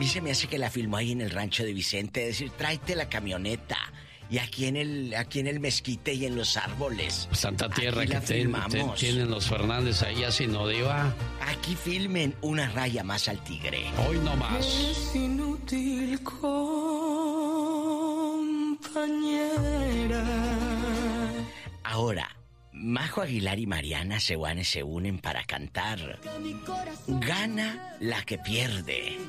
se me hace que la filmó ahí en el rancho de Vicente, decir, tráete la camioneta. Y aquí en el mezquite y en los árboles. Santa Tierra que tienen los Fernández ahí así, ¿no, Diva? Aquí filmen una raya más al tigre. Hoy no más. Es inútil, compañera. Ahora, Majo Aguilar y Mariana Sewane se unen para cantar Gana la que pierde.